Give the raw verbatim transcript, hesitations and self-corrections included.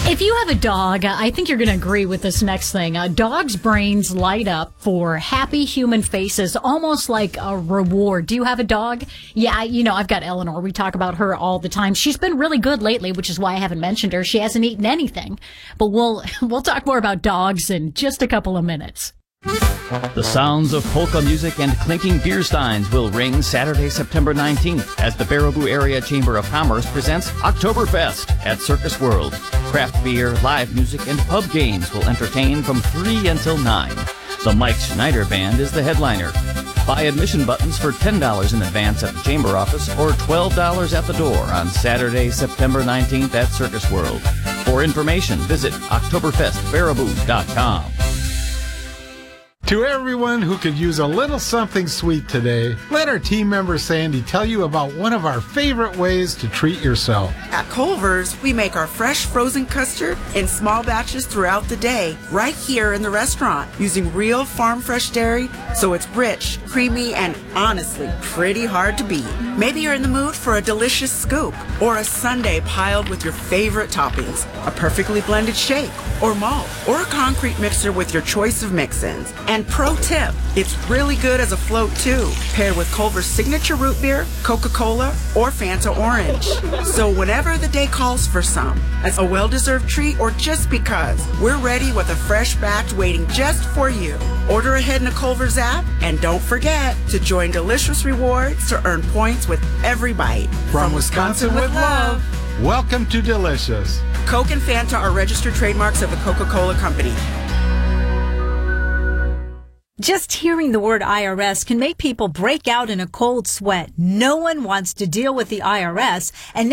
If you have a dog, I think you're going to agree with this next thing. Uh, dogs' brains light up for happy human faces, almost like a reward. Do you have a dog? Yeah, you know, I've got Eleanor. We talk about her all the time. She's been really good lately, which is why I haven't mentioned her. She hasn't eaten anything. But we'll we'll talk more about dogs in just a couple of minutes. The sounds of polka music and clinking beer steins will ring Saturday, September nineteenth as the Baraboo Area Chamber of Commerce presents Oktoberfest at Circus World. Craft beer, live music, and pub games will entertain from three until nine. The Mike Schneider Band is the headliner. Buy admission buttons for ten dollars in advance at the Chamber office or twelve dollars at the door on Saturday, September nineteenth at Circus World. For information, visit oktoberfest baraboo dot com. To everyone who could use a little something sweet today, let our team member Sandy tell you about one of our favorite ways to treat yourself. At Culver's, we make our fresh frozen custard in small batches throughout the day, right here in the restaurant, using real farm fresh dairy, so it's rich, creamy, and honestly, pretty hard to beat. Maybe you're in the mood for a delicious scoop, or a sundae piled with your favorite toppings, a perfectly blended shake, or malt, or a concrete mixer with your choice of mix-ins. And pro tip, it's really good as a float too, paired with Culver's signature root beer, Coca-Cola, or Fanta Orange. So whenever the day calls for some, as a well-deserved treat or just because, we're ready with a fresh batch waiting just for you. Order ahead in the Culver's app, and don't forget to join Delicious Rewards to earn points with every bite. From Wisconsin with love, welcome to Delicious. Coke and Fanta are registered trademarks of the Coca-Cola Company. Just hearing the word I R S can make people break out in a cold sweat. No one wants to deal with the I R S, and